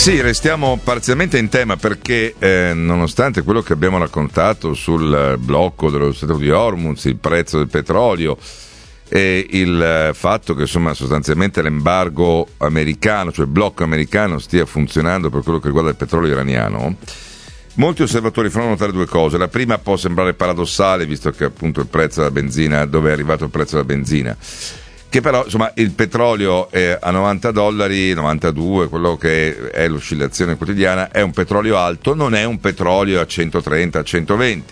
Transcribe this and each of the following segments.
Sì, restiamo parzialmente in tema perché nonostante quello che abbiamo raccontato sul blocco dello Stretto di Hormuz, il prezzo del petrolio e il fatto che insomma sostanzialmente l'embargo americano, cioè il blocco americano stia funzionando per quello che riguarda il petrolio iraniano, molti osservatori fanno notare due cose. La prima può sembrare paradossale visto che appunto il prezzo della benzina, dove è arrivato il prezzo della benzina, che però insomma il petrolio è a $90, 92, quello che è l'oscillazione quotidiana, è un petrolio alto, non è un petrolio a 130, a 120,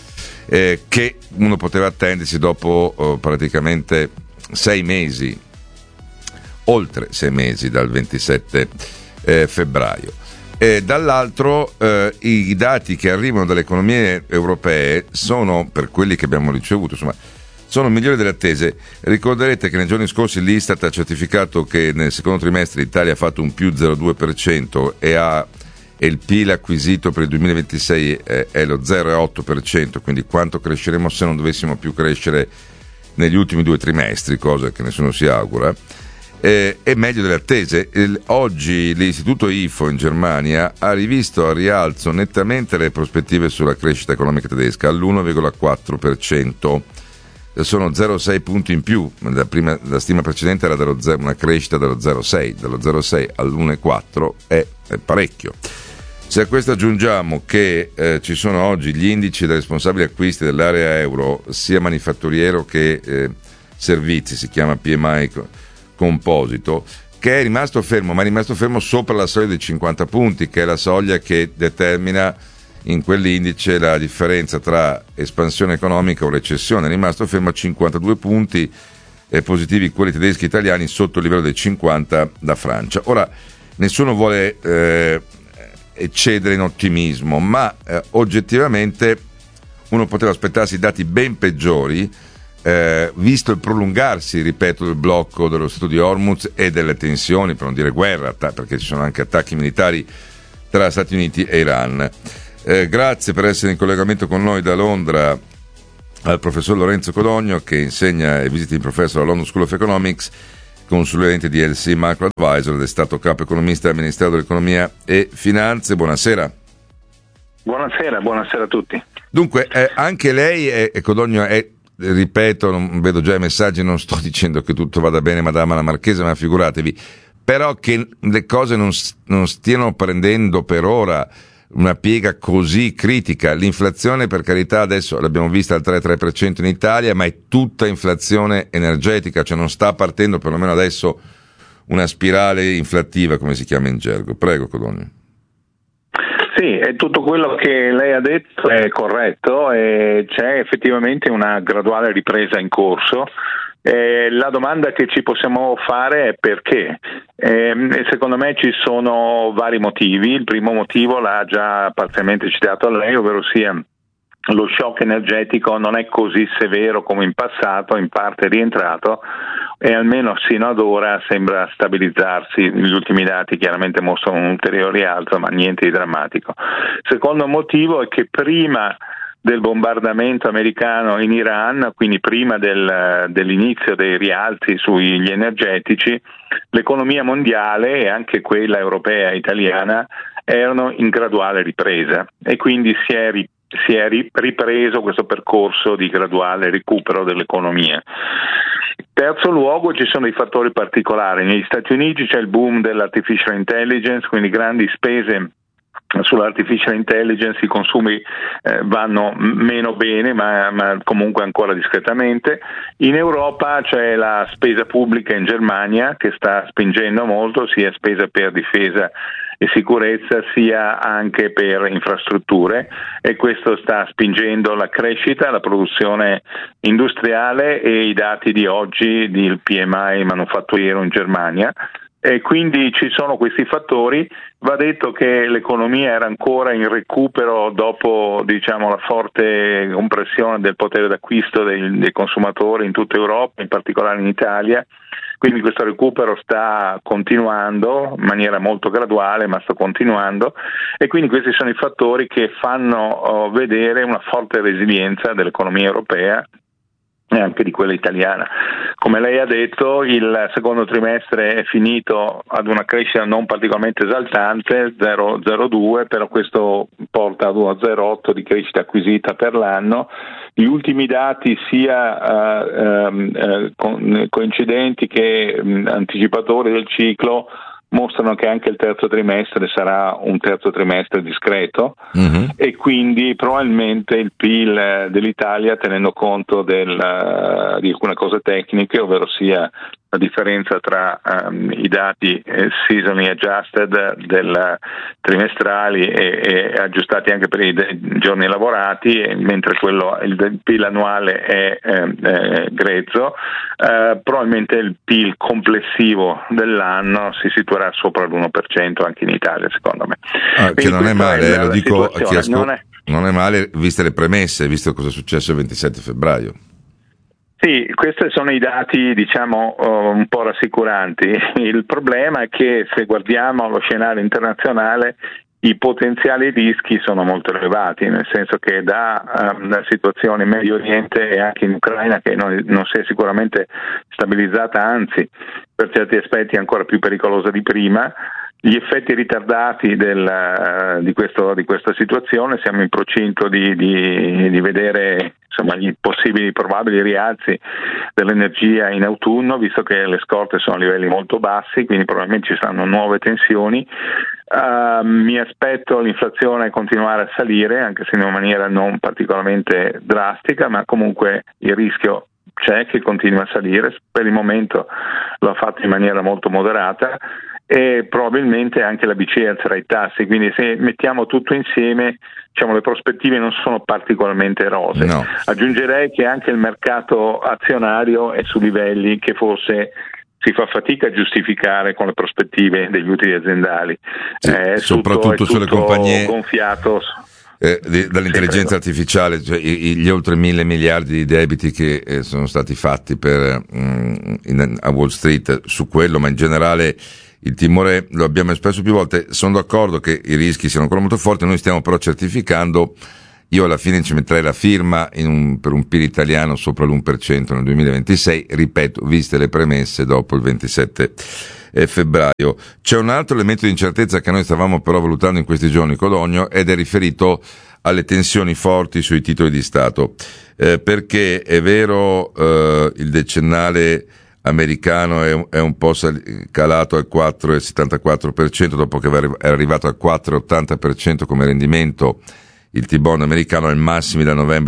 che uno poteva attendersi dopo praticamente 6 mesi, oltre 6 mesi dal 27 febbraio. Dall'altro i dati che arrivano dalle economie europee sono, per quelli che abbiamo ricevuto, insomma, sono migliori delle attese. Ricorderete che nei giorni scorsi l'Istat ha certificato che nel secondo trimestre l'Italia ha fatto un più 0,2% e il PIL acquisito per il 2026 è lo 0,8%, quindi quanto cresceremo se non dovessimo più crescere negli ultimi 2 trimestri, cosa che nessuno si augura, è meglio delle attese. Oggi l'istituto IFO in Germania ha rivisto a rialzo nettamente le prospettive sulla crescita economica tedesca all'1,4%. Sono 0,6 punti in più, la stima precedente era una crescita dello 0,6, dallo 0,6 all'1,4 è parecchio. Se a questo aggiungiamo che ci sono oggi gli indici dei responsabili acquisti dell'area euro, sia manifatturiero che servizi, si chiama PMI composito, che è rimasto fermo, ma è rimasto fermo sopra la soglia dei 50 punti, che è la soglia che determina in quell'indice la differenza tra espansione economica o recessione. È rimasto fermo a 52 punti positivi quelli tedeschi e italiani, sotto il livello dei 50 da Francia. Ora, nessuno vuole eccedere in ottimismo, ma oggettivamente uno poteva aspettarsi dati ben peggiori, visto il prolungarsi, ripeto, del blocco dello Stretto di Hormuz e delle tensioni, per non dire guerra, perché ci sono anche attacchi militari tra Stati Uniti e Iran. Grazie per essere in collegamento con noi da Londra al professor Lorenzo Codogno, che insegna e visiting professor alla London School of Economics, consulente di LC Macro Advisor ed è stato capo economista del Ministero dell'Economia e Finanze. Buonasera. Buonasera a tutti. Dunque, anche lei Codogno ripeto, non vedo già i messaggi, non sto dicendo che tutto vada bene, Madama la Marchesa, ma figuratevi, però che le cose non stiano prendendo per ora una piega così critica. L'inflazione, per carità, adesso l'abbiamo vista al 3,3% in Italia, ma è tutta inflazione energetica, cioè non sta partendo, perlomeno adesso, una spirale inflattiva, come si chiama in gergo. Prego, Codogno. Sì, è tutto quello che lei ha detto è corretto e c'è effettivamente una graduale ripresa in corso. La domanda che ci possiamo fare è perché. Secondo me ci sono vari motivi. Il primo motivo l'ha già parzialmente citato a lei, ovvero sia lo shock energetico non è così severo come in passato, in parte è rientrato e almeno sino ad ora sembra stabilizzarsi. Gli ultimi dati chiaramente mostrano un ulteriore rialzo, ma niente di drammatico. Secondo motivo è che prima del bombardamento americano in Iran, quindi prima dell'inizio dei rialzi sugli energetici, l'economia mondiale e anche quella europea e italiana erano in graduale ripresa e quindi si è ripreso questo percorso di graduale recupero dell'economia. Terzo luogo, ci sono dei fattori particolari. Negli Stati Uniti c'è il boom dell'artificial intelligence, quindi grandi spese sull'artificial intelligence, i consumi vanno meno bene, ma comunque ancora discretamente. In Europa c'è la spesa pubblica in Germania che sta spingendo molto, sia spesa per difesa e sicurezza sia anche per infrastrutture, e questo sta spingendo la crescita, la produzione industriale e i dati di oggi del PMI manufatturiero in Germania. E quindi ci sono questi fattori. Va detto che l'economia era ancora in recupero dopo, la forte compressione del potere d'acquisto dei consumatori in tutta Europa, in particolare in Italia. Quindi questo recupero sta continuando in maniera molto graduale, ma sta continuando, e quindi questi sono i fattori che fanno vedere una forte resilienza dell'economia europea e anche di quella italiana. Come lei ha detto, il secondo trimestre è finito ad una crescita non particolarmente esaltante, 0,02, però questo porta ad 1,08 di crescita acquisita per l'anno. Gli ultimi dati, sia coincidenti che anticipatori del ciclo, mostrano che anche il terzo trimestre sarà un terzo trimestre discreto, e quindi probabilmente il PIL dell'Italia, tenendo conto di alcune cose tecniche, ovvero sia la differenza tra i dati seasonally adjusted trimestrali e aggiustati anche per i giorni lavorati, mentre il PIL annuale è grezzo, probabilmente il PIL complessivo dell'anno si situerà sopra l'1% anche in Italia, secondo me. Che non è male, lo dico a chi non è male, viste le premesse, visto cosa è successo il 27 febbraio. Sì, questi sono i dati, diciamo, un po' rassicuranti. Il problema è che se guardiamo lo scenario internazionale, i potenziali rischi sono molto elevati, nel senso che da la situazione in Medio Oriente e anche in Ucraina, che non si è sicuramente stabilizzata, anzi per certi aspetti è ancora più pericolosa di prima, gli effetti ritardati di questa situazione, siamo in procinto di vedere, insomma, gli possibili probabili rialzi dell'energia in autunno, visto che le scorte sono a livelli molto bassi, quindi probabilmente ci saranno nuove tensioni. Mi aspetto l'inflazione continuare a salire, anche se in una maniera non particolarmente drastica, ma comunque il rischio c'è che continui a salire. Per il momento lo ha fatto in maniera molto moderata, e probabilmente anche la BCE alzerà i tassi, quindi se mettiamo tutto insieme, diciamo, le prospettive non sono particolarmente rosee. No. Aggiungerei che anche il mercato azionario è su livelli che forse si fa fatica a giustificare con le prospettive degli utili aziendali, soprattutto sulle compagnie gonfiato dall'intelligenza artificiale, cioè gli oltre 1.000 miliardi di debiti che sono stati fatti a Wall Street su quello, ma in generale il timore lo abbiamo espresso più volte. Sono d'accordo che i rischi siano ancora molto forti, noi stiamo però certificando. Io alla fine ci metterei la firma per un PIL italiano sopra l'1% nel 2026, ripeto, viste le premesse dopo il 27 febbraio. C'è un altro elemento di incertezza che noi stavamo però valutando in questi giorni, Codogno, ed è riferito alle tensioni forti sui titoli di Stato, perché è vero, il decennale americano è un po' calato al 4,74% dopo che era arrivato al 4,80% come rendimento il T-bond americano ai massimi da novembre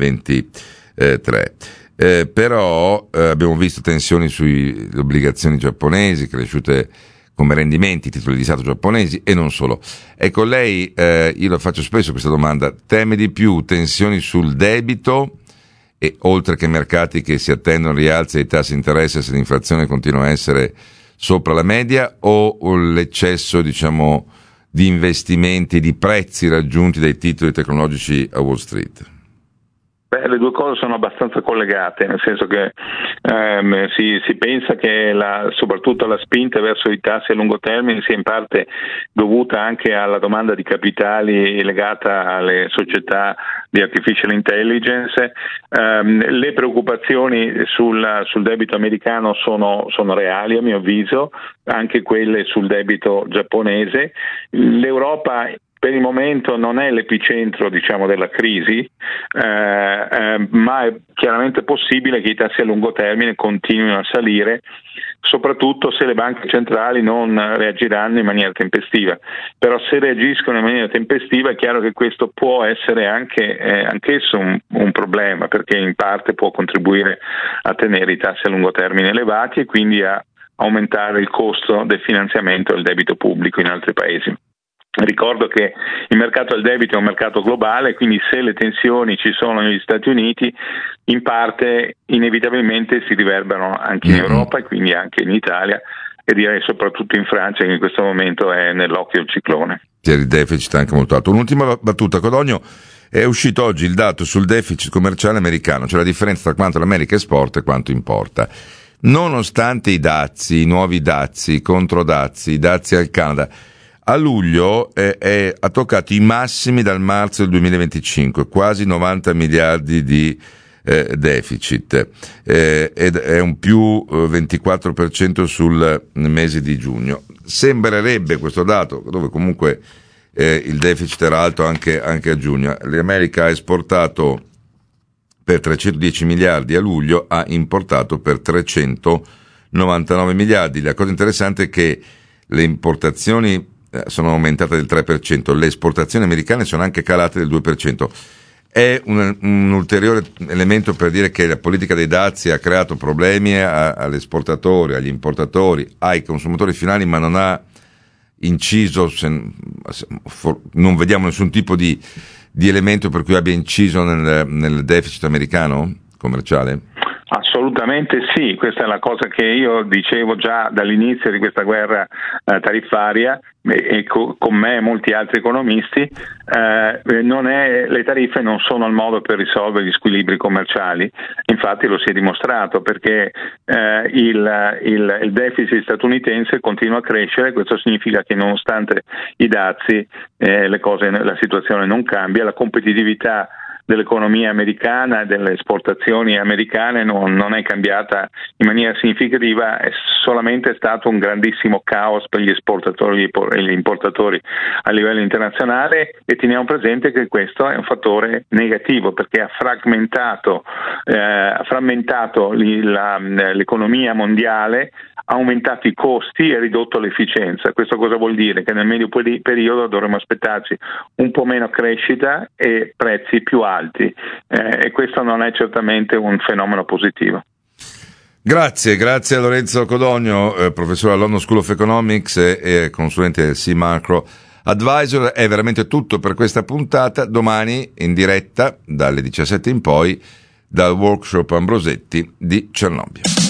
2023. Però abbiamo visto tensioni sulle obbligazioni giapponesi cresciute come rendimenti, titoli di Stato giapponesi, e non solo. Ecco, lei, io lo faccio spesso questa domanda, teme di più tensioni sul debito, e oltre che mercati che si attendono rialzi dei tassi di interesse se l'inflazione continua a essere sopra la media, o l'eccesso, diciamo, di investimenti, di prezzi raggiunti dai titoli tecnologici a Wall Street? Le due cose sono abbastanza collegate, nel senso che si pensa che soprattutto la spinta verso i tassi a lungo termine sia in parte dovuta anche alla domanda di capitali legata alle società di artificial intelligence. Le preoccupazioni sul debito americano sono reali, a mio avviso, anche quelle sul debito giapponese. L'Europa per il momento non è l'epicentro, diciamo, della crisi, ma è chiaramente possibile che i tassi a lungo termine continuino a salire, soprattutto se le banche centrali non reagiranno in maniera tempestiva. Però se reagiscono in maniera tempestiva è chiaro che questo può essere anch'esso un problema, perché in parte può contribuire a tenere i tassi a lungo termine elevati e quindi a aumentare il costo del finanziamento del debito pubblico in altri paesi. Ricordo che il mercato del debito è un mercato globale, quindi se le tensioni ci sono negli Stati Uniti, in parte inevitabilmente si riverberano anche in Europa e quindi anche in Italia, e direi soprattutto in Francia, che in questo momento è nell'occhio del ciclone. C'è il deficit anche molto alto. Un'ultima battuta, Codogno, è uscito oggi il dato sul deficit commerciale americano, cioè la differenza tra quanto l'America esporta e quanto importa. Nonostante i dazi, i nuovi dazi, i controdazi, i dazi al Canada, a luglio ha toccato i massimi dal marzo del 2025, quasi 90 miliardi di deficit, ed è un più 24% sul mese di giugno. Sembrerebbe questo dato, dove comunque il deficit era alto anche a giugno. L'America ha esportato per 310 miliardi a luglio, ha importato per 399 miliardi. La cosa interessante è che le importazioni sono aumentate del 3%, le esportazioni americane sono anche calate del 2%. È un ulteriore elemento per dire che la politica dei dazi ha creato problemi agli esportatori, agli importatori, ai consumatori finali, ma non ha inciso, non vediamo nessun tipo di elemento per cui abbia inciso nel deficit americano commerciale? Assolutamente sì, questa è la cosa che io dicevo già dall'inizio di questa guerra tariffaria, e con me e molti altri economisti. Le tariffe non sono il modo per risolvere gli squilibri commerciali, infatti lo si è dimostrato, perché il deficit statunitense continua a crescere. Questo significa che nonostante i dazi la situazione non cambia, la competitività dell'economia americana e delle esportazioni americane non è cambiata in maniera significativa, è solamente stato un grandissimo caos per gli esportatori e gli importatori a livello internazionale, e teniamo presente che questo è un fattore negativo, perché ha frammentato l'economia mondiale, ha aumentato i costi e ridotto l'efficienza. Questo cosa vuol dire? Che nel medio periodo dovremo aspettarci un po' meno crescita e prezzi più alti, e questo non è certamente un fenomeno positivo. Grazie a Lorenzo Codogno, professore all'London School of Economics e consulente del C-Macro Advisor. È veramente tutto per questa puntata. Domani in diretta dalle 17 in poi dal workshop Ambrosetti di Cernobbio.